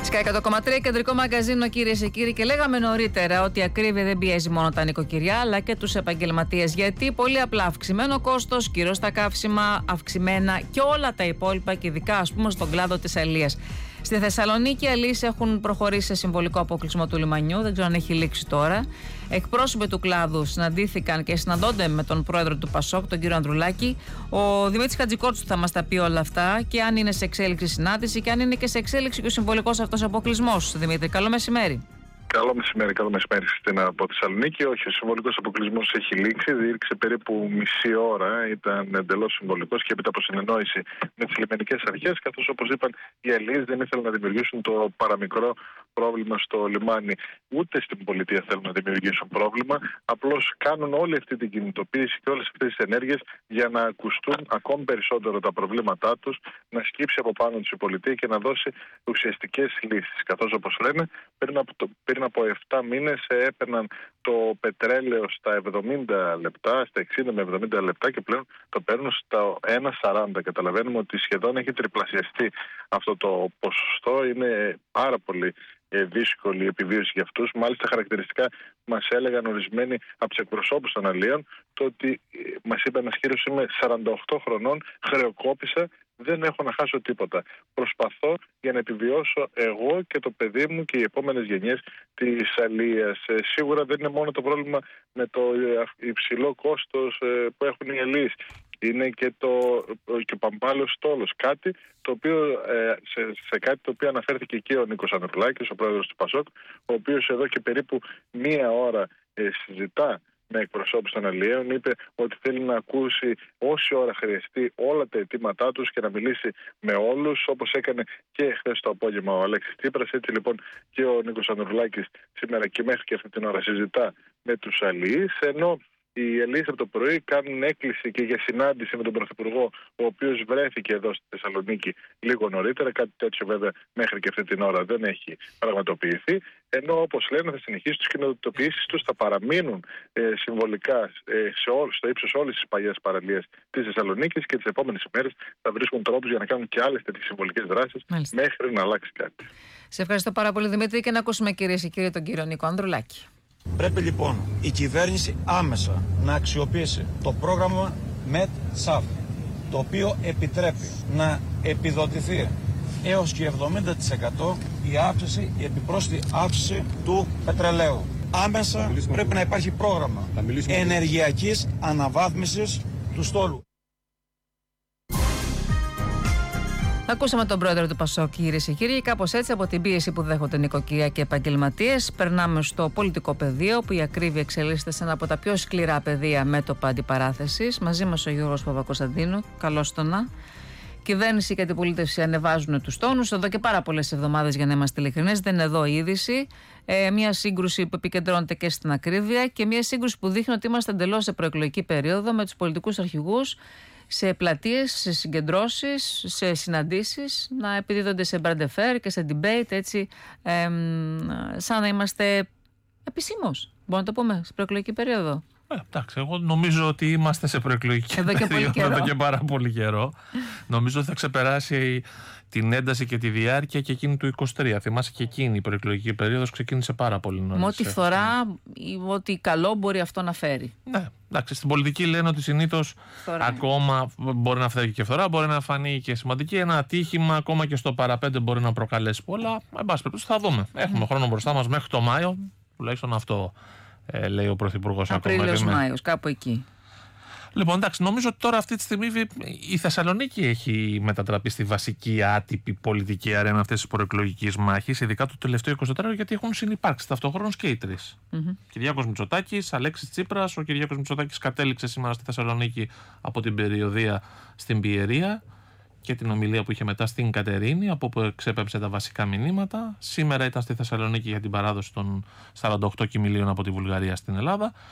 Sky 100,3 κεντρικό μαγκαζίνο, κυρίες και κύριοι, και λέγαμε νωρίτερα ότι η ακρίβεια δεν πιέζει μόνο τα νοικοκυριά αλλά και τους επαγγελματίες. Γιατί πολύ απλά αυξημένο κόστος, κυρίως στα καύσιμα, αυξημένα και όλα τα υπόλοιπα, και ειδικά ας πούμε στον κλάδο της αλίας. Στη Θεσσαλονίκη οι αλείς έχουν προχωρήσει σε συμβολικό αποκλεισμό του λιμανιού, δεν ξέρω αν έχει λήξει τώρα. Εκπρόσωποι του κλάδου συναντήθηκαν και συναντώνται με τον πρόεδρο του ΠΑΣΟΚ, τον κύριο Ανδρουλάκη. Ο Δημήτρης Χατζικότσου θα μας τα πει όλα αυτά, και αν είναι σε εξέλιξη συνάντηση και αν είναι και σε εξέλιξη και ο συμβολικός αυτός αποκλεισμός. Δημήτρη, καλό μεσημέρι. Καλό μεσημέρι Χριστίνα από Θεσσαλονίκη. Όχι, ο συμβολικός αποκλεισμός έχει λήξει. Διήρξε περίπου μισή ώρα. Ήταν εντελώς συμβολικός και έπειτα από συνεννόηση με τις λιμενικές αρχές. Καθώς, όπως είπαν, οι αλίες δεν ήθελαν να δημιουργήσουν το παραμικρό πρόβλημα στο λιμάνι. Ούτε στην πολιτεία θέλουν να δημιουργήσουν πρόβλημα. Απλώς κάνουν όλη αυτή την κινητοποίηση και όλες αυτές τις ενέργειες για να ακουστούν ακόμη περισσότερο τα προβλήματά τους, να σκύψει από πάνω τους η πολιτεία και να δώσει ουσιαστικές λύσεις. Καθώς, όπως λένε, πριν από 7 μήνες έπαιρναν το πετρέλαιο στα 70 λεπτά, στα 60 με 70 λεπτά, και πλέον το παίρνουν στα 1,40. Καταλαβαίνουμε ότι σχεδόν έχει τριπλασιαστεί αυτό το ποσοστό. Είναι πάρα πολύ δύσκολη η επιβίωση για αυτούς. Μάλιστα, χαρακτηριστικά μας έλεγαν ορισμένοι από τους εκπροσώπους των αλίων το ότι μας είπε ένας κύριος: είμαι 48 χρονών, χρεοκόπησα, δεν έχω να χάσω τίποτα. Προσπαθώ για να επιβιώσω εγώ και το παιδί μου και οι επόμενες γενιές της αλίας. Σίγουρα δεν είναι μόνο το πρόβλημα με το υψηλό κόστος που έχουν οι αλίες. Είναι και ο παμπάλαιος στόλος. Κάτι το οποίο, σε κάτι το οποίο αναφέρθηκε και ο Νίκος Ανδρουλάκης, ο πρόεδρος του ΠΑΣΟΚ, ο οποίος εδώ και περίπου μία ώρα συζητά με εκπροσώπους των αλιαίων. Είπε ότι θέλει να ακούσει όση ώρα χρειαστεί όλα τα αιτήματά τους και να μιλήσει με όλους, όπως έκανε και χθες το απόγευμα ο Αλέξης Τσίπρας. Έτσι λοιπόν και ο Νίκος Ανδρουλάκης σήμερα και μέχρι και αυτή την ώρα συζητά με τους αλιείς, ενώ οι αλίες από το πρωί κάνουν έκκληση και για συνάντηση με τον Πρωθυπουργό, ο οποίος βρέθηκε εδώ στη Θεσσαλονίκη λίγο νωρίτερα. Κάτι τέτοιο βέβαια μέχρι και αυτή την ώρα δεν έχει πραγματοποιηθεί. Ενώ, όπως λένε, θα συνεχίσουν τις κοινοτοποιήσεις τους, θα παραμείνουν συμβολικά στο ύψος όλης της παλιάς παραλίας της Θεσσαλονίκης, και τις επόμενες ημέρες θα βρίσκουν τρόπους για να κάνουν και άλλες τέτοιες συμβολικές δράσεις. Μάλιστα. Μέχρι να αλλάξει κάτι. Σε ευχαριστώ πάρα πολύ, Δημήτρη, και να ακούσουμε, κυρίες και κύριοι, τον κύριο Νίκο Ανδρουλάκη. Πρέπει λοιπόν η κυβέρνηση άμεσα να αξιοποιήσει το πρόγραμμα MET-SAF, το οποίο επιτρέπει να επιδοτηθεί έως και 70% η επιπρόσθετη αύξηση του πετρελαίου. Άμεσα πρέπει να υπάρχει πρόγραμμα ενεργειακής αναβάθμισης του στόλου. Ακούσαμε τον πρόεδρο του ΠΑΣΟΚ, κυρίες και κύριοι. Κάπως έτσι, από την πίεση που δέχονται νοικοκυριά και επαγγελματίες, περνάμε στο πολιτικό πεδίο, που η ακρίβεια εξελίσσεται σε ένα από τα πιο σκληρά πεδία μέτωπα αντιπαράθεσης. Μαζί μας ο Γιώργος Παπακοσταντίνου. Καλώς το να. Κυβέρνηση και αντιπολίτευση ανεβάζουν τους τόνους εδώ και πάρα πολλές εβδομάδες, για να είμαστε ειλικρινείς. Δεν είναι εδώ η είδηση. Μια σύγκρουση που επικεντρώνεται και στην ακρίβεια, και μια σύγκρουση που δείχνει ότι είμαστε εντελώς σε προεκλογική περίοδο, με τους πολιτικούς αρχηγούς σε πλατείες, σε συγκεντρώσεις, σε συναντήσεις να επιδίδονται σε μπραντεφέρ και σε debate, έτσι, σαν να είμαστε επισήμως, μπορούμε να το πούμε, σε προεκλογική περίοδο. Εντάξει, εγώ νομίζω ότι είμαστε σε προεκλογική περίοδο εδώ και πάρα πολύ καιρό. Νομίζω ότι θα ξεπεράσει την ένταση και τη διάρκεια και εκείνη του 23. Θυμάσαι, και εκείνη η προεκλογική περίοδος ξεκίνησε πάρα πολύ νωρίς. Με ό,τι φθορά, ό,τι καλό μπορεί αυτό να φέρει. Ναι, εντάξει, στην πολιτική λένε ότι συνήθως ακόμα μπορεί να φέρει και φθορά, μπορεί να φανεί και σημαντική. Ένα ατύχημα ακόμα και στο παραπέντε μπορεί να προκαλέσει πολλά. Εν πάση περιπτώσει, θα δούμε. Έχουμε χρόνο μπροστά μας μέχρι το Μάιο, τουλάχιστον αυτό λέει ο Πρωθυπουργός. Απρίλιος-Μάιος, κάπου εκεί. Λοιπόν, εντάξει, νομίζω ότι τώρα αυτή τη στιγμή η Θεσσαλονίκη έχει μετατραπεί στη βασική άτυπη πολιτική αρένα αυτής της προεκλογικής μάχης, ειδικά το τελευταίο 24ωρο, γιατί έχουν συνυπάρξει ταυτόχρονος και οι τρεις. Κυριάκος Μητσοτάκης, Αλέξης Τσίπρας. Ο Κυριάκος Μητσοτάκης κατέληξε σήμερα στη Θεσσαλονίκη από την περιοδεία στην Πιερία και την ομιλία που είχε μετά στην Κατερίνη, από όπου εξέπεμψε τα βασικά μηνύματα. Σήμερα ήταν στη Θεσσαλονίκη για την παράδοση των 48 κοιμηλίων από τη Βουλγαρία στην Ελλάδα.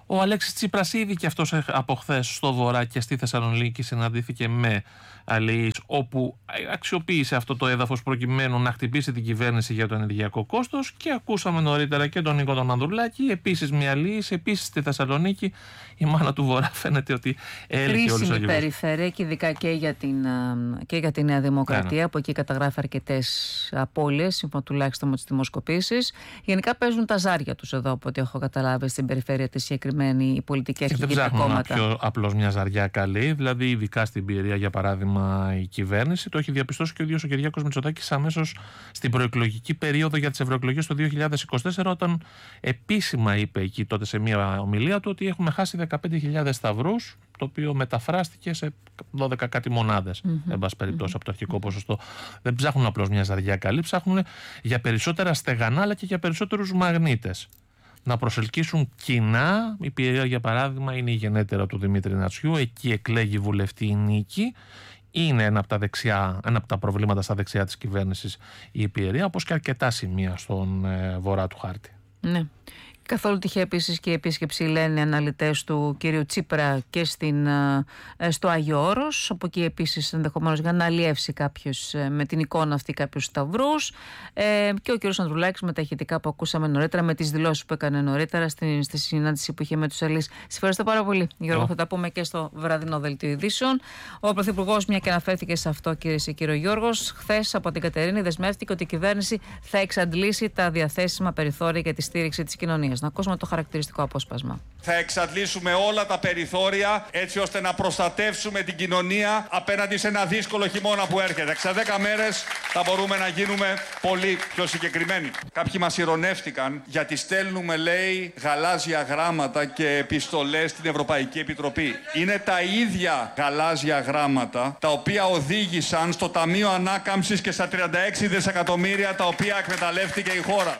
Ο Αλέξης Τσίπρας ήδη και αυτός από χθες στο Βορρά και στη Θεσσαλονίκη συναντήθηκε με αλληλείς, όπου αξιοποίησε αυτό το έδαφος προκειμένου να χτυπήσει την κυβέρνηση για το ενεργειακό κόστος, και ακούσαμε νωρίτερα και τον Νίκο τον Ανδρουλάκη, επίσης με αλληλείς, επίσης στη Θεσσαλονίκη. Η μάνα του Βορρά φαίνεται ότι έλειπε όλους. Κρίσιμη περιφέρεια και ειδικά και για τη Νέα Δημοκρατία, που εκεί καταγράφει αρκετές απώλειες, σύμφωνα τουλάχιστον με τις δημοσκοπήσεις. Γενικά παίζουν τα ζάρια τους εδώ, από ό,τι έχω καταλάβει, στην περιφέρεια τη συγκεκριμένη η πολιτική αρχή και τα κόμματα. Πιο απλώς μια ζαριά καλή, δηλαδή ειδικά στην Πιερία, για παράδειγμα, η κυβέρνηση. Το έχει διαπιστώσει και ο ίδιος ο Κυριάκος Μητσοτάκης αμέσως στην προεκλογική περίοδο για τις ευρωεκλογές το 2024, όταν επίσημα είπε εκεί τότε σε μια ομιλία του ότι έχουμε χάσει 15.000 σταυρούς, το οποίο μεταφράστηκε σε 12 κάτι μονάδες, εν πάση περιπτώσει, από το αρχικό ποσοστό. Δεν ψάχνουν απλώς μια ζαριά καλή, ψάχνουν για περισσότερα στεγανά, αλλά και για περισσότερους μαγνήτες. Να προσελκύσουν κοινά. Η Πιερία, για παράδειγμα, είναι η γενέτερα του Δημήτρη Νατσιού. Εκεί εκλέγει βουλευτή η Νίκη. Είναι ένα από τα προβλήματα στα δεξιά της κυβέρνησης η Πιερία, όπως και αρκετά σημεία στον βορρά του χάρτη. Ναι. Καθόλου τυχαία επίσης και η επίσκεψη, λένε αναλυτές, του κύριου Τσίπρα και στο Άγιο Όρος. Από εκεί επίσης ενδεχομένως για να αλλιεύσει κάποιος με την εικόνα αυτή κάποιους σταυρούς. Και ο κύριος Ανδρουλάκης με τα ηχητικά που ακούσαμε νωρίτερα, με τις δηλώσεις που έκανε νωρίτερα στη συνάντηση που είχε με τους αλληλείς. Σας ευχαριστώ πάρα πολύ, Γιώργο. Θα τα πούμε και στο βραδινό δελτίο ειδήσεων. Ο Πρωθυπουργός, μια και αναφέρθηκε σε αυτό, κυρίες και κύριοι, Γιώργος, χθες από την Κατερίνη δεσμεύτηκε ότι η κυβέρνηση θα εξαντλήσει τα διαθέσιμα περιθώρια για τη στήριξη της κοινωνίας. Να ακούσουμε το χαρακτηριστικό απόσπασμα. Θα εξαντλήσουμε όλα τα περιθώρια έτσι ώστε να προστατεύσουμε την κοινωνία απέναντι σε ένα δύσκολο χειμώνα που έρχεται. Σε 10 μέρες θα μπορούμε να γίνουμε πολύ πιο συγκεκριμένοι. Κάποιοι μας ειρωνεύτηκαν γιατί στέλνουμε, λέει, γαλάζια γράμματα και επιστολές στην Ευρωπαϊκή Επιτροπή. Είναι τα ίδια γαλάζια γράμματα τα οποία οδήγησαν στο Ταμείο Ανάκαμψης και στα 36 δισεκατομμύρια τα οποία εκμεταλλεύτηκε η χώρα.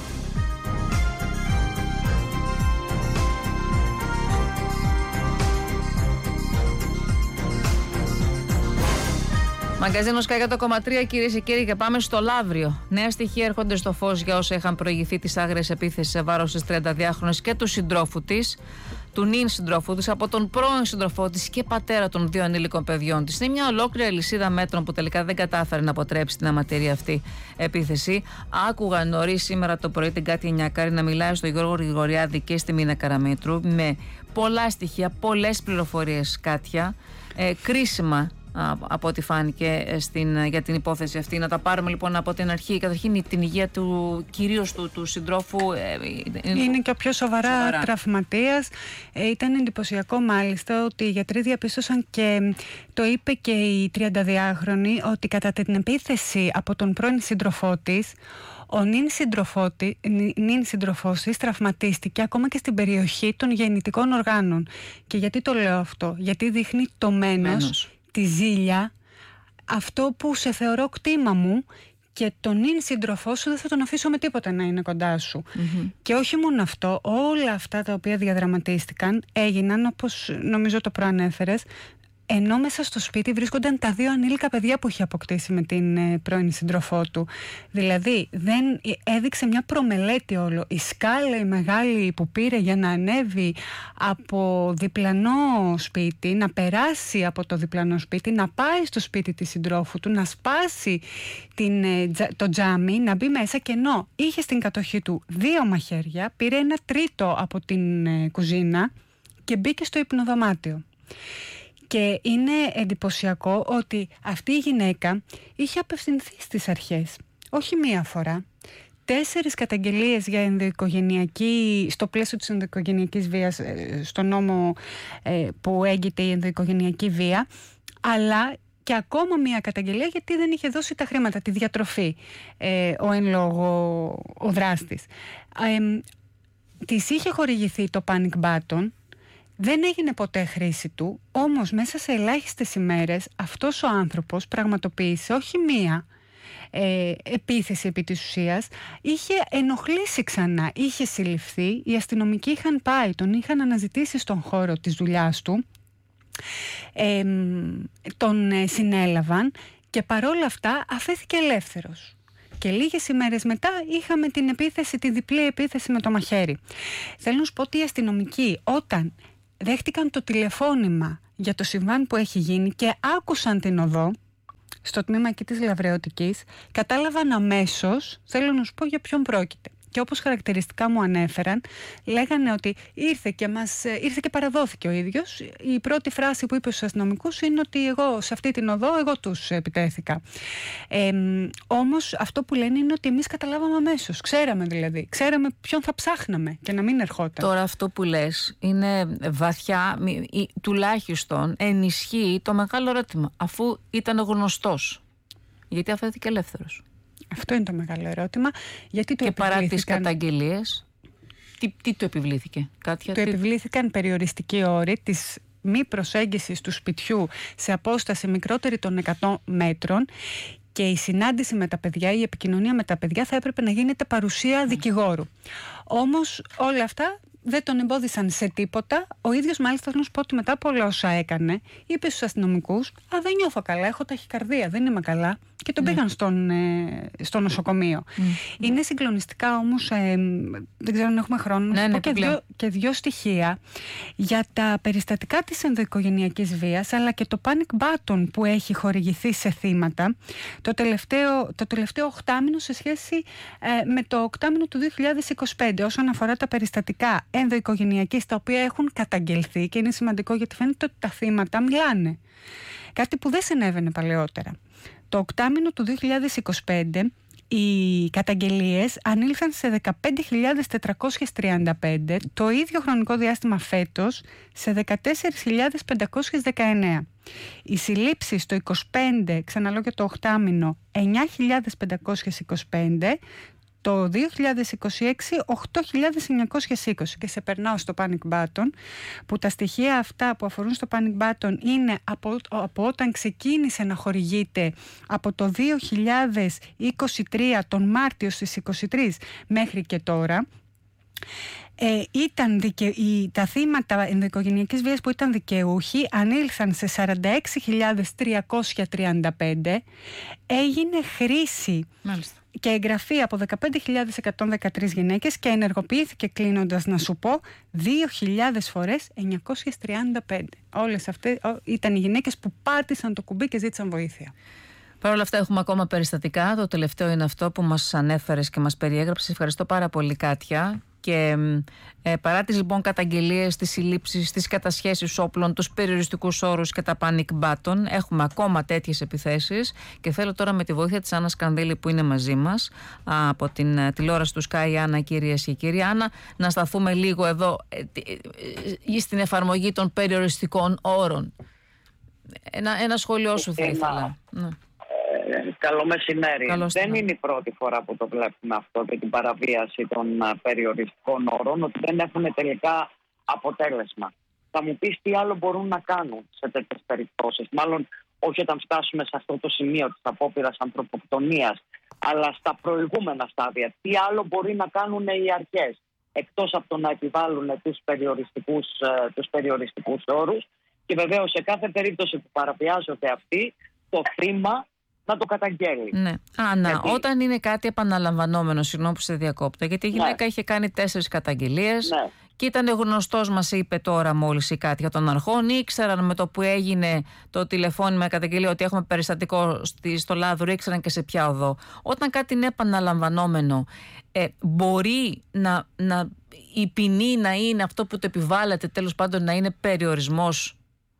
Μαγκαζίνο Sky 100,3, κυρίες και κύριοι, και πάμε στο Λαύριο. Νέα στοιχεία έρχονται στο φως για όσα είχαν προηγηθεί της άγριας επίθεσης σε βάρος της 32χρονης και του συντρόφου της, του νυν συντρόφου της, από τον πρώην συντροφό της και πατέρα των 2 ανήλικων παιδιών της. Είναι μια ολόκληρη αλυσίδα μέτρων που τελικά δεν κατάφερε να αποτρέψει την αματερή αυτή επίθεση. Άκουγα νωρίς σήμερα το πρωί την Κάτια Νιακάρη να μιλάει στον Γιώργο Γρηγοριάδη και στη Μίνα Καραμήτρου με πολλά στοιχεία, πολλές πληροφορίες, Κάτια, κρίσιμα από ό,τι φάνηκε για την υπόθεση αυτή. Να τα πάρουμε λοιπόν από την αρχή. Καταρχήν την υγεία του, κυρίως του συντρόφου. Είναι και ο πιο σοβαρά τραυματίας. Ήταν εντυπωσιακό μάλιστα ότι οι γιατροί διαπίστωσαν, και το είπε και η 32χρονη, ότι κατά την επίθεση από τον πρώην σύντροφό της, ο νυν σύντροφός της τραυματίστηκε ακόμα και στην περιοχή των γεννητικών οργάνων. Και γιατί το λέω αυτό? Γιατί δείχνει το μένος, τη ζήλια, αυτό που σε θεωρώ κτήμα μου, και τον νυν σύντροφό σου δεν θα τον αφήσω με τίποτα να είναι κοντά σου. Και όχι μόνο αυτό, όλα αυτά τα οποία διαδραματίστηκαν έγιναν, όπως νομίζω το προανέφερες, ενώ μέσα στο σπίτι βρίσκονταν τα 2 ανήλικα παιδιά που είχε αποκτήσει με την πρώην σύντροφό του. Δηλαδή δεν έδειξε μια προμελέτη όλο. Η σκάλα η μεγάλη που πήρε για να ανέβει από διπλανό σπίτι, να περάσει από το διπλανό σπίτι, να πάει στο σπίτι της συντρόφου του, να σπάσει το τζάμι, να μπει μέσα, και ενώ είχε στην κατοχή του 2 μαχαίρια, πήρε ένα τρίτο από την κουζίνα και μπήκε στο υπνοδωμάτιο. Και είναι εντυπωσιακό ότι αυτή η γυναίκα είχε απευθυνθεί στις αρχές, όχι μία φορά. 4 καταγγελίες για στο πλαίσιο της ενδοοικογενειακής βίας, στο νόμο που έγκυται η ενδοοικογενειακή βία, αλλά και ακόμα μία καταγγελία γιατί δεν είχε δώσει τα χρήματα, τη διατροφή, ο εν λόγω ο δράστης. Της είχε χορηγηθεί το panic button. Δεν έγινε ποτέ χρήση του, όμως μέσα σε ελάχιστες ημέρες αυτός ο άνθρωπος πραγματοποίησε όχι μία επίθεση επί της ουσίας, είχε ενοχλήσει ξανά, είχε συλληφθεί, οι αστυνομικοί είχαν πάει, τον είχαν αναζητήσει στον χώρο της δουλειάς του, τον συνέλαβαν και παρόλα αυτά αφέθηκε ελεύθερος. Και λίγες ημέρες μετά είχαμε την επίθεση, τη διπλή επίθεση με το μαχαίρι. Θέλω να σου πω ότι οι αστυνομικοί, όταν δέχτηκαν το τηλεφώνημα για το συμβάν που έχει γίνει και άκουσαν την οδό στο τμήμα εκεί της Λαβρεωτικής, κατάλαβαν αμέσως, θέλω να σου πω για ποιον πρόκειται. Και όπως χαρακτηριστικά μου ανέφεραν, λέγανε ότι ήρθε και παραδόθηκε ο ίδιος. Η πρώτη φράση που είπε στους αστυνομικούς είναι ότι εγώ σε αυτή την οδό, εγώ τους επιτέθηκα. Όμως αυτό που λένε είναι ότι εμείς καταλάβαμε αμέσως. Ξέραμε ποιον θα ψάχναμε και να μην ερχόταν. Τώρα αυτό που λες είναι βαθιά, τουλάχιστον ενισχύει το μεγάλο ερώτημα. Αφού ήταν γνωστός, γιατί αφέθηκε ελεύθερος? Αυτό είναι το μεγάλο ερώτημα. Γιατί και παρά τις καταγγελίες, τι του επιβλήθηκε? Επιβλήθηκαν περιοριστικοί όροι της μη προσέγγισης του σπιτιού σε απόσταση μικρότερη των 100 μέτρων και η συνάντηση με τα παιδιά, η επικοινωνία με τα παιδιά θα έπρεπε να γίνεται παρουσία δικηγόρου. Όμως όλα αυτά δεν τον εμπόδισαν σε τίποτα. Ο ίδιος, μάλιστα, θέλω να σου πω ότι μετά από όλα όσα έκανε, είπε στους αστυνομικούς: δεν νιώθω καλά, έχω ταχυκαρδία, δεν είμαι καλά. Και τον πήγαν στο νοσοκομείο. Είναι συγκλονιστικά όμως, δεν ξέρω αν έχουμε χρόνο, να σου πω και δύο στοιχεία για τα περιστατικά της ενδοοικογενειακής βίας, αλλά και το panic button που έχει χορηγηθεί σε θύματα το τελευταίο οκτάμηνο σε σχέση με το οκτάμηνο του 2025, όσον αφορά τα περιστατικά ενδοοικογενειακής, τα οποία έχουν καταγγελθεί, και είναι σημαντικό γιατί φαίνεται ότι τα θύματα μιλάνε. Κάτι που δεν συνέβαινε παλαιότερα. Το οκτάμηνο του 2025 οι καταγγελίες ανήλθαν σε 15.435, το ίδιο χρονικό διάστημα φέτος σε 14.519. Οι συλλήψεις το 25, ξαναλέω και το οκτάμηνο, 9.525, το 2026 8.920. Και σε περνάω στο panic button, που τα στοιχεία αυτά που αφορούν στο panic button είναι από όταν ξεκίνησε να χορηγείται από το 2023 τον Μάρτιο στις 23 μέχρι και τώρα. Τα θύματα ενδοοικογενειακής βίας που ήταν δικαιούχοι ανήλθαν σε 46.335, έγινε χρήση και εγγραφή από 15.113 γυναίκες και ενεργοποιήθηκε, κλείνοντας να σου πω, 2.000 φορές 935. Όλες αυτές ήταν οι γυναίκες που πάτησαν το κουμπί και ζήτησαν βοήθεια. Παρ' όλα αυτά έχουμε ακόμα περιστατικά. Το τελευταίο είναι αυτό που μας ανέφερες και μας περιέγραψες. Ευχαριστώ πάρα πολύ, Κάτια. Και παρά τις λοιπόν καταγγελίες, τις συλλήψεις, τις κατασχέσεις όπλων, τους περιοριστικούς όρους και τα panic button, έχουμε ακόμα τέτοιες επιθέσεις και θέλω τώρα με τη βοήθεια της Άννας Κανδύλη που είναι μαζί μας από την τηλεόραση του Sky, Άννα, κυρίες και κύριοι. Άννα, να σταθούμε λίγο εδώ στην εφαρμογή των περιοριστικών όρων. Ένα σχόλιο σου θα ήθελα. Καλό μεσημέρι. Δεν είναι η πρώτη φορά που το βλέπουμε αυτό και την παραβίαση των περιοριστικών όρων, ότι δεν έχουν τελικά αποτέλεσμα. Θα μου πεις τι άλλο μπορούν να κάνουν σε τέτοιες περιπτώσεις. Μάλλον όχι όταν φτάσουμε σε αυτό το σημείο της απόπειρας ανθρωποκτονίας, αλλά στα προηγούμενα στάδια. Τι άλλο μπορεί να κάνουν οι αρχές, εκτός από το να επιβάλλουν τους περιοριστικούς όρους, και βεβαίως σε κάθε περίπτωση που παραβιάζονται αυτοί, το θύμα να το καταγγέλει. Ναι. Άννα, όταν είναι κάτι επαναλαμβανόμενο, συγγνώμη που σε διακόπτω, γιατί η γυναίκα είχε κάνει 4 καταγγελίες και ήταν γνωστός, μας είπε τώρα μόλις η Κάτια, των αρχών, ήξεραν με το που έγινε το τηλεφώνημα καταγγελία ότι έχουμε περιστατικό στο Λάδουρο, ήξεραν και σε ποια οδό. Όταν κάτι είναι επαναλαμβανόμενο, μπορεί η ποινή να είναι αυτό που το επιβάλλεται, τέλος πάντων να είναι περιορισμός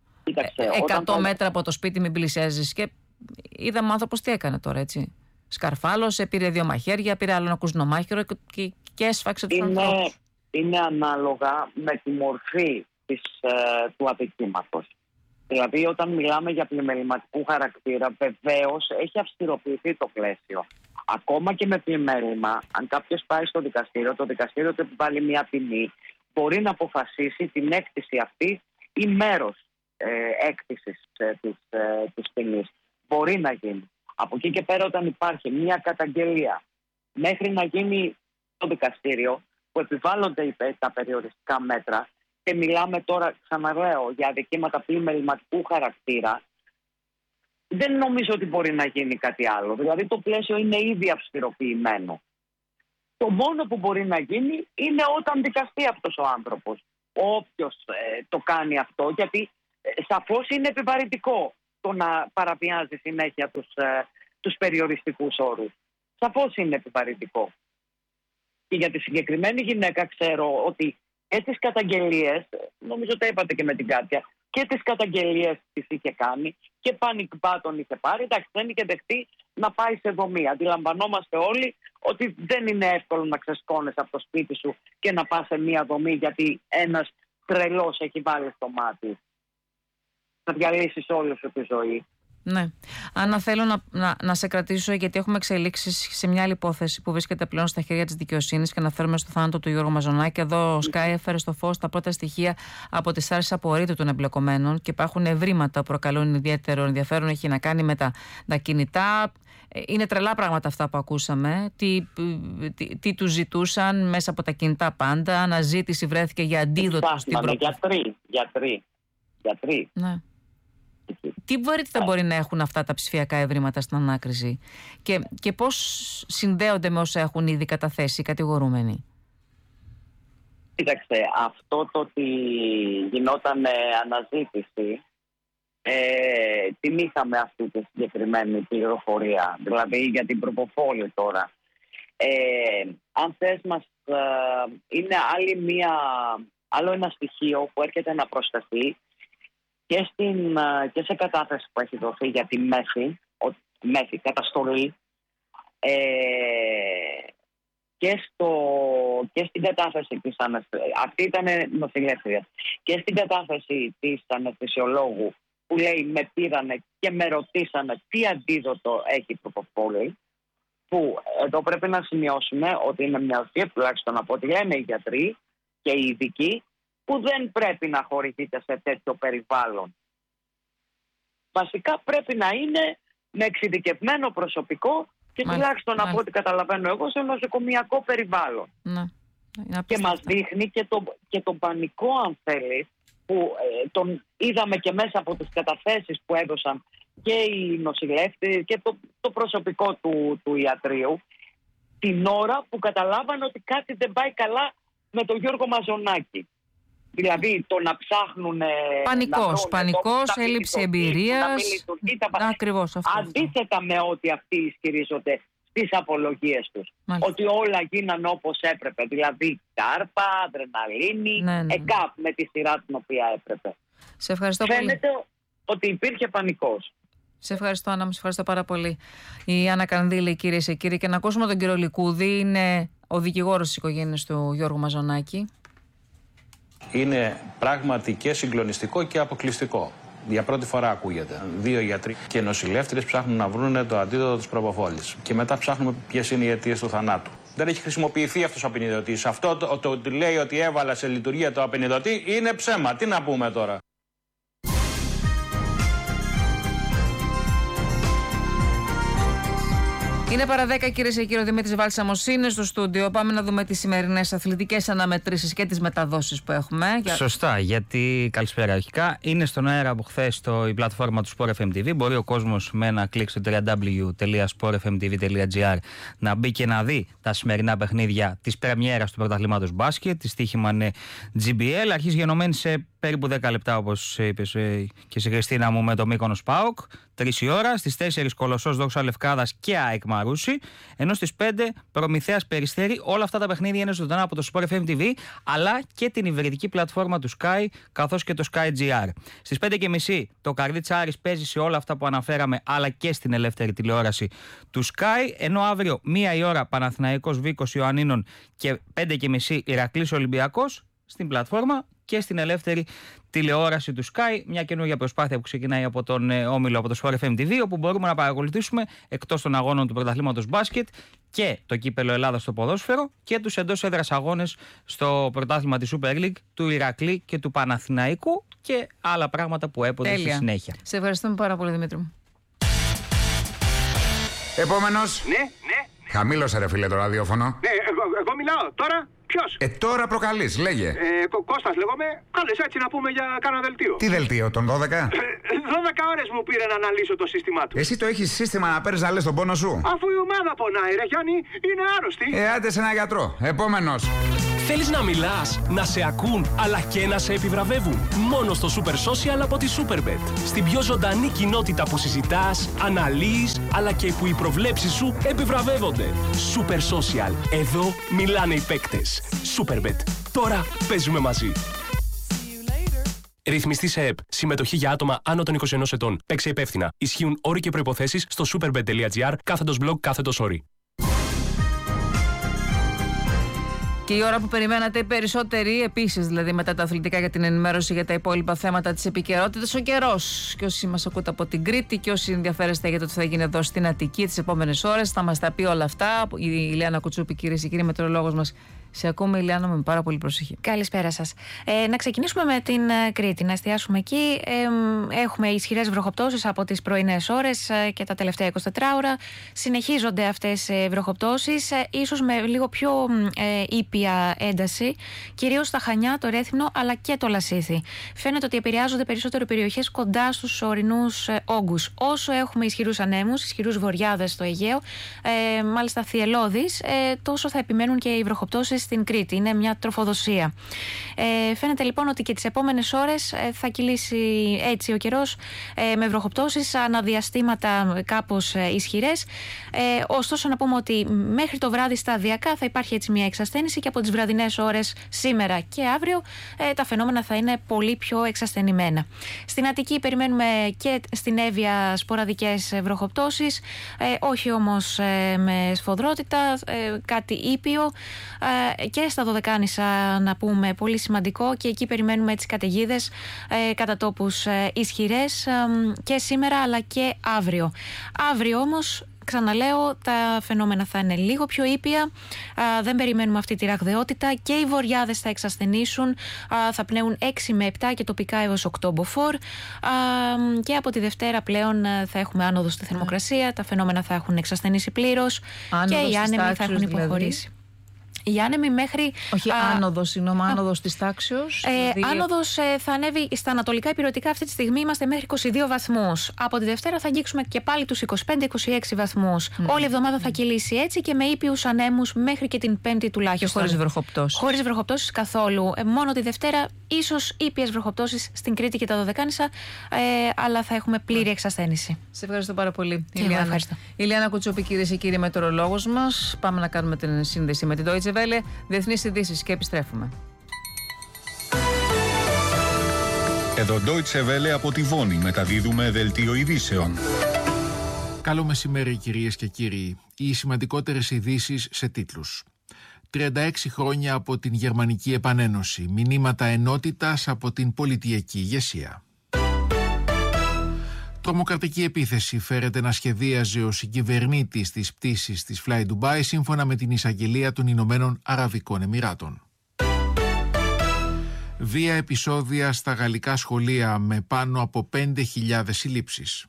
100 μέτρα από το σπίτι, μην πλησιάζεις. Και είδαμε άνθρωπος τι έκανε τώρα, έτσι. Σκαρφάλωσε, πήρε 2 μαχαίρια, πήρε άλλο ένα κουζινομάχαιρο και έσφαξε τους ανθρώπους. Είναι ανάλογα με τη μορφή του αδικήματος. Δηλαδή, όταν μιλάμε για πλημεληματικού χαρακτήρα, βεβαίως έχει αυστηροποιηθεί το πλαίσιο. Ακόμα και με πλημέλημα, αν κάποιος πάει στο δικαστήριο, το δικαστήριο του επιβάλλει μια ποινή, μπορεί να αποφασίσει την έκτηση αυτή ή μέρος έκτησης της ποινής. Μπορεί να γίνει. Από εκεί και πέρα, όταν υπάρχει μια καταγγελία, μέχρι να γίνει το δικαστήριο που επιβάλλονται τα περιοριστικά μέτρα, και μιλάμε τώρα, ξαναλέω, για αδικήματα πλημεληματικού χαρακτήρα, δεν νομίζω ότι μπορεί να γίνει κάτι άλλο. Δηλαδή το πλαίσιο είναι ήδη αυστηροποιημένο. Το μόνο που μπορεί να γίνει είναι όταν δικαστεί αυτός ο άνθρωπος. Όποιος το κάνει αυτό, γιατί σαφώς είναι επιβαρυντικό το να παραβιάζει συνέχεια τους περιοριστικούς όρους. Σαφώς είναι επιβαρυντικό. Και για τη συγκεκριμένη γυναίκα ξέρω ότι και τις καταγγελίες, νομίζω τα είπατε και με την Κάτια, και τις καταγγελίες τις είχε κάνει και panic button είχε πάρει. Εντάξει, δεν είχε δεχτεί να πάει σε δομή. Αντιλαμβανόμαστε όλοι ότι δεν είναι εύκολο να ξεσκώνεις από το σπίτι σου και να πας σε μία δομή γιατί ένας τρελός έχει βάλει στο μάτι. Θα διαλύσεις όλη σου τη ζωή. Ναι. Άννα, θέλω να σε κρατήσω, γιατί έχουμε εξελίξεις σε μια άλλη υπόθεση που βρίσκεται πλέον στα χέρια της δικαιοσύνης και αναφέρομαι στο θάνατο του Γιώργου Μαζονάκη. Εδώ ο Sky έφερε στο φως τα πρώτα στοιχεία από τις άρσεις απορρίτου των εμπλεκομένων και υπάρχουν ευρήματα που προκαλούν ιδιαίτερο ενδιαφέρον. Έχει να κάνει με τα κινητά. Είναι τρελά πράγματα αυτά που ακούσαμε. Τι τους ζητούσαν μέσα από τα κινητά πάντα. Αναζήτηση βρέθηκε για αντίδοτο στην Γιατροί. Ναι. Τι βαρύτητα μπορεί να έχουν αυτά τα ψηφιακά ευρήματα στην ανάκριση και πώς συνδέονται με όσα έχουν ήδη καταθέσει οι κατηγορούμενοι? Κοίταξε, αυτό το ότι γινόταν αναζήτηση, την είχαμε αυτή τη συγκεκριμένη πληροφορία, δηλαδή για την Propofol τώρα. Αν θες είναι άλλο ένα στοιχείο που έρχεται να προσθεθεί και σε κατάθεση που έχει δοθεί για τη μέθη καταστολή και στην κατάθεση της αυτή ήταν νοσηλεύτρια, και στην κατάθεση της αναισθησιολόγου που λέει με πήρανε και με ρωτήσανε τι αντίδοτο έχει η Propofol, που εδώ πρέπει να σημειώσουμε ότι είναι μια ουσία, τουλάχιστον από ό,τι λένε οι γιατροί και οι ειδικοί, που δεν πρέπει να χορηγείται σε τέτοιο περιβάλλον. Βασικά πρέπει να είναι με εξειδικευμένο προσωπικό και τουλάχιστον από ό,τι καταλαβαίνω εγώ σε νοσοκομιακό περιβάλλον. Και μας δείχνει και τον πανικό, αν θέλει, που τον είδαμε και μέσα από τις καταθέσεις που έδωσαν και οι νοσηλεύτες και το προσωπικό του ιατρείου, την ώρα που καταλάβανε ότι κάτι δεν πάει καλά με τον Γιώργο Μαζονάκη. Δηλαδή το να ψάχνουν. Πανικός, έλλειψη εμπειρίας. Ακριβώς αυτό. Αντίθετα με ό,τι αυτοί ισχυρίζονται στις απολογίες τους. Μάλιστα. Ότι όλα γίνανε όπως έπρεπε. Δηλαδή κάρπα, αδρεναλίνη, ΕΚΑΠ με τη σειρά την οποία έπρεπε. Σε ευχαριστώ Φαίνεται πολύ. ότι υπήρχε πανικός. Σε ευχαριστώ, Άννα, σε ευχαριστώ πάρα πολύ. Η Άννα Κανδύλη, κυρίες και κύριοι, και να ακούσουμε τον κύριο Λικούδη, είναι ο δικηγόρος της οικογένειας του Γιώργου Μαζονάκη. Είναι πράγματι και συγκλονιστικό και αποκλειστικό. Για πρώτη φορά ακούγεται. 2 γιατροί και νοσηλεύτριες ψάχνουν να βρουν το αντίδοτο της Propofol. Και μετά ψάχνουμε ποιες είναι οι αιτίες του θανάτου. Δεν έχει χρησιμοποιηθεί αυτός ο απεινιδωτής. Αυτό το λέει ότι έβαλα σε λειτουργία το απεινιδωτή είναι ψέμα. Τι να πούμε τώρα. Είναι παρά 10, κυρίες και κύριοι. Ο Δημήτρης Βάλσαμος είναι στο στούντιο. Πάμε να δούμε τις σημερινές αθλητικές αναμετρήσεις και τις μεταδόσεις που έχουμε. Σωστά, γιατί καλησπέρα αρχικά. Είναι στον αέρα από χθες η πλατφόρμα του Sport FM TV. Μπορεί ο κόσμος με ένα κλικ στο www.sportfmtv.gr να μπει και να δει τα σημερινά παιχνίδια της πρεμιέρας του πρωταθλήματος μπάσκετ. Τη στοίχημα είναι GBL. Αρχής γενομένη σε περίπου 10 λεπτά, όπως είπες και σε Χριστίνα μου, με το Μύκονος ΠΑΟΚ. 3 η ώρα. Στις 4 Κολοσσός Δόξα Λευκάδας και ΑΕΚ Μαρούσι. Ενώ στις 5 Προμηθέας Περιστέρι. Όλα αυτά τα παιχνίδια είναι ζωντανά από το Sport FM TV, αλλά και την υβριδική πλατφόρμα του Sky, καθώς και το Sky GR. Στις 5:30 το Καρδίτς Άρης παίζει σε όλα αυτά που αναφέραμε, αλλά και στην ελεύθερη τηλεόραση του Sky. Ενώ αύριο 1 η ώρα Παναθηναϊκός Βίκος Ιωαννίνων και 5:30 Ηρακλής Ολυμπιακός στην πλατφόρμα και στην ελεύθερη τηλεόραση του Sky. Μια καινούργια προσπάθεια που ξεκινάει από τον όμιλο, από το Sport FM TV, όπου μπορούμε να παρακολουθήσουμε εκτός των αγώνων του πρωταθλήματος μπάσκετ και το κύπελο Ελλάδας στο ποδόσφαιρο και τους εντός έδρας αγώνες στο πρωτάθλημα της Super League του Ηρακλή και του Παναθηναϊκού και άλλα πράγματα που έπονται στη συνέχεια. Σε ευχαριστούμε πάρα πολύ, Δημήτρη μου. Επόμενος. Ναι. Χαμήλωσε ρε φίλε το ραδιόφωνο. Ναι, εγώ μιλάω τώρα. Ποιος? Τώρα προκαλείς, λέγε. Κώστας λέγομαι. Κάλεσε έτσι να πούμε για κάνα δελτίο. Τι δελτίο, των 12? 12 ώρες μου πήρε να αναλύσω το σύστημά του. Εσύ το έχεις σύστημα να παίρνεις να λες τον πόνο σου? Αφού η ομάδα πονάει, ρε Γιάννη, είναι άρρωστη. Άντε σε ένα γιατρό. Επόμενος. Θέλεις να μιλάς, να σε ακούν, αλλά και να σε επιβραβεύουν? Μόνο στο Super Social από τη Superbet. Στην πιο ζωντανή κοινότητα που συζητάς, αναλύεις, αλλά και που οι προβλέψεις σου επιβραβεύονται. Super Social. Εδώ μιλάνε οι παίκτες. Superbet. Τώρα παίζουμε μαζί. Ρυθμιστή σε ΕΠ. Συμμετοχή για άτομα άνω των 21 ετών. Παίξε υπεύθυνα. Ισχύουν όροι και προϋποθέσεις στο superbet.gr/blog/όροι. Και η ώρα που περιμένατε οι περισσότεροι, επίσης δηλαδή μετά τα αθλητικά, για την ενημέρωση για τα υπόλοιπα θέματα της επικαιρότητας, ο καιρός. Και όσοι μας ακούτε από την Κρήτη και όσοι ενδιαφέρεστε για το τι θα γίνει εδώ στην Αττική τις επόμενες ώρες, θα μας τα πει όλα αυτά. Η Ηλιάνα Κουτσούπη, κυρίες και κύριοι, μετεωρολόγος μας. Σε ακούμε, Ηλιάνα, με πάρα πολύ προσοχή. Καλησπέρα σας. Να ξεκινήσουμε με την Κρήτη, να εστιάσουμε εκεί. Έχουμε ισχυρές βροχοπτώσεις από τις πρωινές ώρες και τα τελευταία 24 ώρα. Συνεχίζονται αυτές οι βροχοπτώσεις, ίσως με λίγο πιο ήπια ένταση, κυρίως στα Χανιά, το Ρέθυμνο αλλά και το Λασίθι. Φαίνεται ότι επηρεάζονται περισσότερο περιοχές κοντά στους ορεινούς όγκους. Όσο έχουμε ισχυρούς ανέμους, ισχυρούς βορειάδες στο Αιγαίο, μάλιστα θυελλώδεις, τόσο θα επιμένουν και οι βροχοπτώσεις στην Κρήτη. Είναι μια τροφοδοσία. Φαίνεται λοιπόν ότι και τις επόμενες ώρες θα κυλήσει έτσι ο καιρός, με βροχοπτώσεις αναδιαστήματα κάπως ισχυρές. Ωστόσο να πούμε ότι μέχρι το βράδυ σταδιακά θα υπάρχει έτσι μια εξασθένηση και από τις βραδινές ώρες σήμερα και αύριο τα φαινόμενα θα είναι πολύ πιο εξασθενημένα. Στην Αττική περιμένουμε και στην Εύβοια σποραδικές βροχοπτώσεις, όχι όμως με σφοδρότητα, κάτι ήπιο. Και στα Δωδεκάνησα να πούμε πολύ σημαντικό, και εκεί περιμένουμε τις καταιγίδες κατά τόπους ισχυρές και σήμερα αλλά και αύριο. Αύριο όμως, ξαναλέω, τα φαινόμενα θα είναι λίγο πιο ήπια, δεν περιμένουμε αυτή τη ραγδαιότητα και οι βορειάδες θα εξασθενήσουν, θα πνέουν 6 με 7 και τοπικά έως 8 μποφόρ, και από τη Δευτέρα πλέον θα έχουμε άνοδο στη θερμοκρασία, τα φαινόμενα θα έχουν εξασθενήσει πλήρως και οι άνεμοι θα έχουν υποχωρήσει. Οι άνεμοι μέχρι. Όχι, άνοδος, συγγνώμη, άνοδος της τάξεως. Άνοδος θα ανέβει στα ανατολικά ηπειρωτικά. Αυτή τη στιγμή είμαστε μέχρι 22 βαθμούς. Από τη Δευτέρα θα αγγίξουμε και πάλι τους 25-26 βαθμούς. Όλη η εβδομάδα θα κυλήσει έτσι και με ήπιους ανέμους μέχρι και την Πέμπτη τουλάχιστον. Και χωρίς βροχοπτώσεις. Χωρίς βροχοπτώσεις καθόλου. Μόνο τη Δευτέρα, ίσως ήπιες βροχοπτώσεις στην Κρήτη και τα Δωδεκάνησα, αλλά θα έχουμε πλήρη εξασθένηση. Σε ευχαριστώ πάρα πολύ, Ηλιάνα. Ηλιάνα Κουτσούπη, κυρίες και κύριοι, μετεωρολόγος μας. Πάμε να κάνουμε την σύνδεση με την Deutsche Welle, διεθνείς ειδήσεις, και επιστρέφουμε. Εδώ Deutsche Welle από τη Βόνη, μεταδίδουμε δελτίο ειδήσεων. Καλό μεσημέρι, κυρίες και κύριοι. Οι σημαντικότερες ειδήσεις σε τίτλους. 36 χρόνια από την Γερμανική Επανένωση. Μηνύματα ενότητας από την πολιτιακή ηγεσία. Τρομοκρατική επίθεση φέρεται να σχεδίαζε ο συγκυβερνήτης της πτήσης της Fly Dubai, σύμφωνα με την εισαγγελία των Ηνωμένων Αραβικών Εμιράτων. Βία επεισόδια στα γαλλικά σχολεία με πάνω από 5.000 συλλήψεις.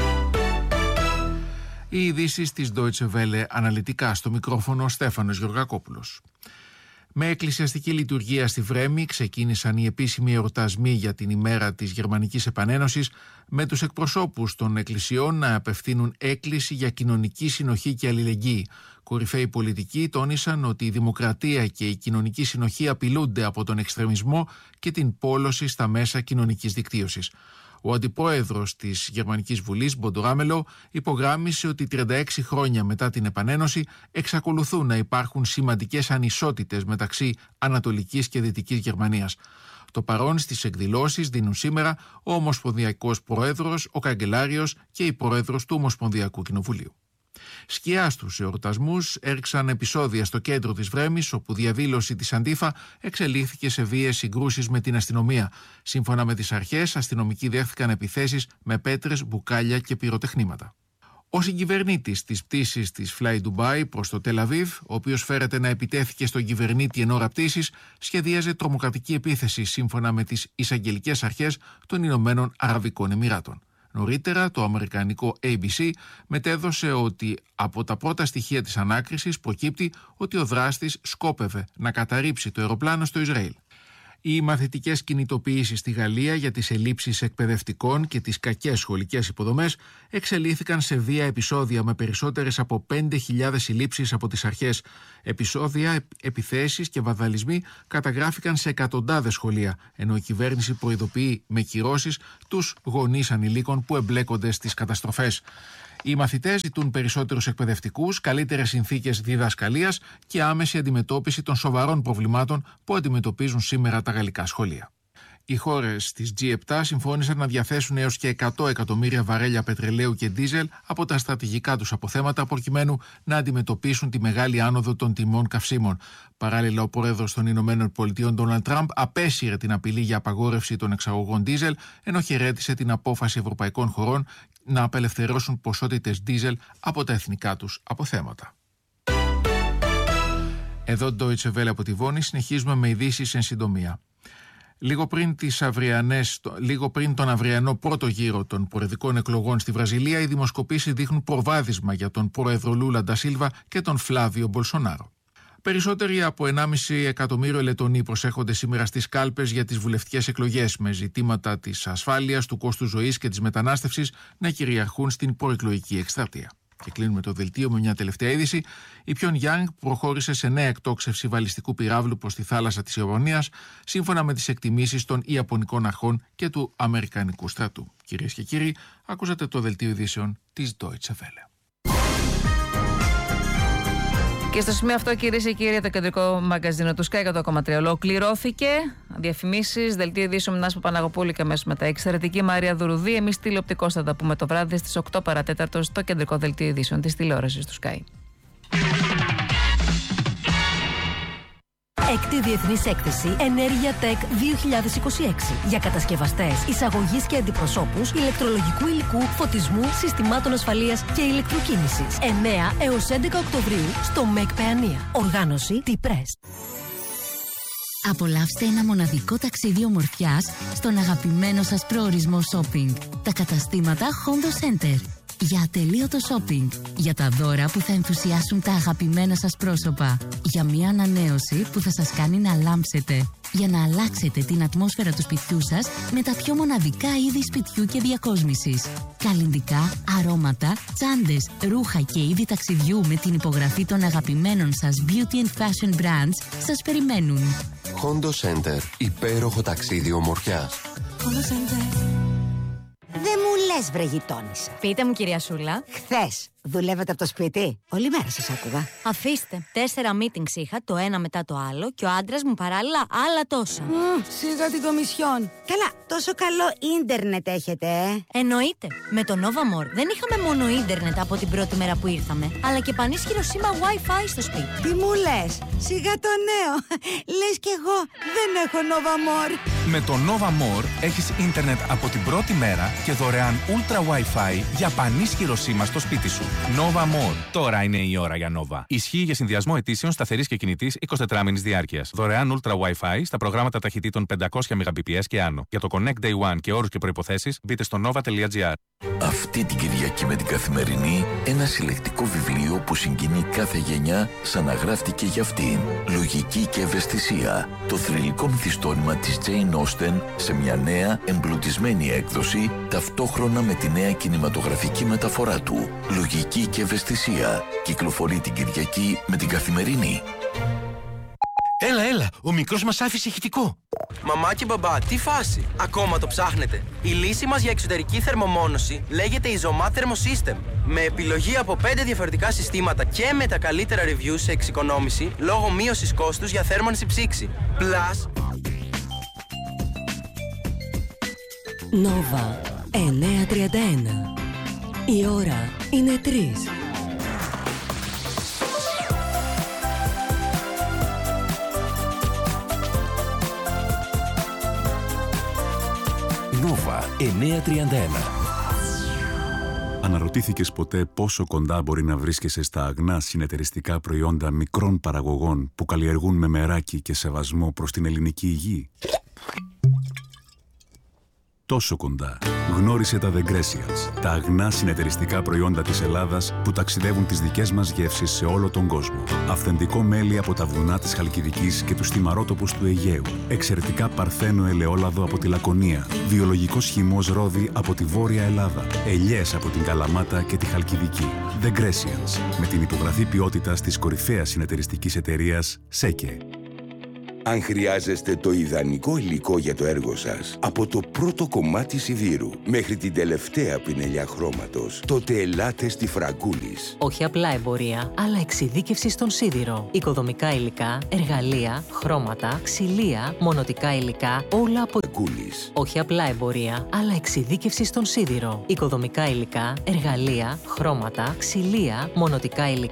Οι ειδήσεις της Deutsche Welle, αναλυτικά στο μικρόφωνο Στέφανος Γεωργακόπουλος. Με εκκλησιαστική λειτουργία στη Βρέμη ξεκίνησαν οι επίσημοι εορτασμοί για την ημέρα της Γερμανικής Επανένωσης, με τους εκπροσώπους των εκκλησιών να απευθύνουν έκκληση για κοινωνική συνοχή και αλληλεγγύη. Κορυφαίοι πολιτικοί τόνισαν ότι η δημοκρατία και η κοινωνική συνοχή απειλούνται από τον εξτρεμισμό και την πόλωση στα μέσα κοινωνικής δικτύωσης. Ο αντιπρόεδρος της Γερμανικής Βουλής, Μποντοράμελο, υπογράμμισε ότι 36 χρόνια μετά την Επανένωση εξακολουθούν να υπάρχουν σημαντικές ανισότητες μεταξύ Ανατολικής και Δυτικής Γερμανίας. Το παρόν στις εκδηλώσεις δίνουν σήμερα ο Ομοσπονδιακός Πρόεδρος, ο Καγκελάριος και η Πρόεδρος του Ομοσπονδιακού Κοινοβουλίου. Σκιά στους εορτασμούς έριξαν επεισόδια στο κέντρο της Βρέμης, όπου διαδήλωση της Αντίφα εξελίχθηκε σε βίαιες συγκρούσεις με την αστυνομία. Σύμφωνα με τις αρχές, αστυνομικοί δέχθηκαν επιθέσεις με πέτρες, μπουκάλια και πυροτεχνήματα. Ο συγκυβερνήτης της πτήσης της Fly Dubai προς το Τελ Αβίβ, ο οποίος φέρεται να επιτέθηκε στον κυβερνήτη εν ώρα πτήσης, σχεδίαζε τρομοκρατική επίθεση σύμφωνα με τις εισαγγελικές αρχές των Ηνωμένων Αραβικών Εμιράτων. Νωρίτερα, το αμερικανικό ABC μετέδωσε ότι από τα πρώτα στοιχεία της ανάκρισης προκύπτει ότι ο δράστης σκόπευε να καταρρίψει το αεροπλάνο στο Ισραήλ. Οι μαθητικές κινητοποιήσεις στη Γαλλία για τις ελλείψεις εκπαιδευτικών και τις κακές σχολικές υποδομές εξελίχθηκαν σε βία επεισόδια με περισσότερες από 5.000 συλλήψεις από τις αρχές. Επεισόδια, επιθέσεις και βανδαλισμοί καταγράφηκαν σε εκατοντάδες σχολεία, ενώ η κυβέρνηση προειδοποιεί με κυρώσεις τους γονείς ανηλίκων που εμπλέκονται στις καταστροφές. Οι μαθητές ζητούν περισσότερους εκπαιδευτικούς, καλύτερες συνθήκες διδασκαλίας και άμεση αντιμετώπιση των σοβαρών προβλημάτων που αντιμετωπίζουν σήμερα τα γαλλικά σχολεία. Οι χώρες της G7 συμφώνησαν να διαθέσουν έως και 100 εκατομμύρια βαρέλια πετρελαίου και ντίζελ από τα στρατηγικά τους αποθέματα προκειμένου να αντιμετωπίσουν τη μεγάλη άνοδο των τιμών καυσίμων. Παράλληλα, ο πρόεδρος των Ηνωμένων Πολιτειών, Ντόναλντ Τραμπ, απέσυρε την απειλή για απαγόρευση των εξαγωγών ντίζελ, ενώ χαιρέτησε την απόφαση ευρωπαϊκών χωρών να απελευθερώσουν ποσότητες ντίζελ από τα εθνικά τους αποθέματα. Εδώ Deutsche Welle από τη Βόνη, συνεχίζουμε με ειδήσεις εν συντομία. Λίγο πριν τον αυριανό πρώτο γύρο των προεδρικών εκλογών στη Βραζιλία, οι δημοσκοπήσεις δείχνουν προβάδισμα για τον πρόεδρο Λούλα ντα Σίλβα και τον Φλάβιο Μπολσονάρο. Περισσότεροι από 1,5 εκατομμύριο Λετονοί προσέχονται σήμερα στις κάλπες για τις βουλευτικές εκλογές, με ζητήματα της ασφάλειας, του κόστου ζωής και της μετανάστευσης να κυριαρχούν στην προεκλογική εκστρατεία. Και κλείνουμε το δελτίο με μια τελευταία είδηση. Η Πιονγκιάνγκ προχώρησε σε νέα εκτόξευση βαλιστικού πυράβλου προς τη θάλασσα της Ιαπωνίας, σύμφωνα με τις εκτιμήσεις των Ιαπωνικών αρχών και του Αμερικανικού στρατού. Κυρίες και κύριοι, ακούσατε το δελτίο ειδήσεων της Deutsche Welle. Και στο σημείο αυτό, κυρίες και κύριοι, το κεντρικό μαγκαζίνο του Sky 100,3 ολοκληρώθηκε. Διαφημίσεις, δελτίο ειδήσεων Νάσπα Παναγοπούλη και αμέσως μετά εξαιρετική Μαρία Δουρουδή. Εμείς τηλεοπτικώς θα τα πούμε το βράδυ στις 8 παρατέταρτο στο κεντρικό δελτίο ειδήσεων της τηλεόρασης του Sky. Έκτη Διεθνής Έκθεση Ενέργεια Tech 2026 για κατασκευαστές, εισαγωγής και αντιπροσώπους ηλεκτρολογικού υλικού, φωτισμού, συστημάτων ασφαλείας και ηλεκτροκίνησης. 9 έως 11 Οκτωβρίου στο ΜΕΚ Παιανία. Οργάνωση T-Press. Απολαύστε ένα μοναδικό ταξίδι ομορφιάς στον αγαπημένο σας προορισμό shopping. Τα καταστήματα Hondo Center. Για ατελείωτο shopping. Για τα δώρα που θα ενθουσιάσουν τα αγαπημένα σας πρόσωπα. Για μια ανανέωση που θα σας κάνει να λάμψετε. Για να αλλάξετε την ατμόσφαιρα του σπιτιού σας με τα πιο μοναδικά είδη σπιτιού και διακόσμησης. Καλλυντικά, αρώματα, τσάντες, ρούχα και είδη ταξιδιού με την υπογραφή των αγαπημένων σας beauty and fashion brands σας περιμένουν. Hondo Center. Υπέροχο ταξίδι ομορφιάς. Hondo Center. Δεν μου λες, βρε γειτόνισσα. Πείτε μου, κυρία Σούλα. Χθες δουλεύετε από το σπίτι? Όλη μέρα σας άκουγα. Αφήστε. 4 meetings είχα, το ένα μετά το άλλο, και ο άντρας μου παράλληλα άλλα τόσα. Σιγά την κομισιόν. Καλά, τόσο καλό ίντερνετ έχετε, Εννοείται. Με το Nova More δεν είχαμε μόνο ίντερνετ από την πρώτη μέρα που ήρθαμε, αλλά και πανίσχυρο σήμα Wi-Fi στο σπίτι. Τι μου λες? Σιγά το νέο. Λες κι εγώ δεν έχω Nova More. Με το Nova More έχεις ίντερνετ από την πρώτη μέρα και δωρεάν Ultra Wi-Fi για πανίσχυρο σήμα στο σπίτι σου. Nova More. Τώρα είναι η ώρα για Nova. Ισχύει για συνδυασμό αιτήσεων σταθερής και κινητής 24 μήνες διάρκειας. Δωρεάν Ultra Wi-Fi στα προγράμματα ταχυτήτων 500 Mbps και άνω. Για το Connect Day One και όρους και προϋποθέσεις μπείτε στο nova.gr. Αυτή την Κυριακή με την Καθημερινή, ένα συλλεκτικό βιβλίο που συγκινεί κάθε γενιά σαν να γράφτηκε για αυτήν. Λογική και ευαισθησία. Το θρυλικό μυθιστόρημα της Jane Austen σε μια νέα εμπλουτισμένη έκδοση, ταυτόχρονα με τη νέα κινηματογραφική μεταφορά του. Λογική και ευαισθησία. Κυκλοφορεί την Κυριακή με την Καθημερινή. Έλα, ο μικρός μας άφησε ηχητικό. Μαμά και μπαμπά, τι φάση? Ακόμα το ψάχνετε? Η λύση μας για εξωτερική θερμομόνωση λέγεται Isomat Thermosystem. Με επιλογή από 5 διαφορετικά συστήματα και με τα καλύτερα reviews σε εξοικονόμηση λόγω μείωσης κόστους για θέρμανση ψήξη. Plus... Nova 9:31. Η ώρα είναι 3. Nova 9:31. Αναρωτήθηκες ποτέ πόσο κοντά μπορεί να βρίσκεσαι στα αγνά συνεταιριστικά προϊόντα μικρών παραγωγών που καλλιεργούν με μεράκι και σεβασμό προς την ελληνική γη? Τόσο κοντά, Γνώρισε τα The Grecians, τα αγνά συνεταιριστικά προϊόντα της Ελλάδας που ταξιδεύουν τις δικές μας γεύσεις σε όλο τον κόσμο. Αυθεντικό μέλι από τα βουνά της Χαλκιδικής και τους θυμαρότοπους του Αιγαίου. Εξαιρετικά παρθένο ελαιόλαδο από τη Λακωνία. Βιολογικός χυμός ρόδι από τη Βόρεια Ελλάδα. Ελιές από την Καλαμάτα και τη Χαλκιδική. The Grecians, με την υπογραφή ποιότητας της κορυφαίας συνεταιριστικής εταιρείας ΣΕΚΕ. Αν χρειάζεστε το ιδανικό υλικό για το έργο σας, από το πρώτο κομμάτι σιδήρου μέχρι την τελευταία πινελιά χρώματος, τότε ελάτε στη Φραγκούλης. Όχι απλά εμπορία, αλλά εξειδίκευση στον σίδηρο. Οικοδομικά υλικά, εργαλεία, χρώματα, ξυλία, μονοτικά υλικά, όλα από Φραγκούλης. Όχι απλά εμπορία, αλλά εξειδίκευση στον σίδηρο. Οικοδομικά υλικά, εργαλεία, χρώματα, ξυλία, μονοτικά υλικά.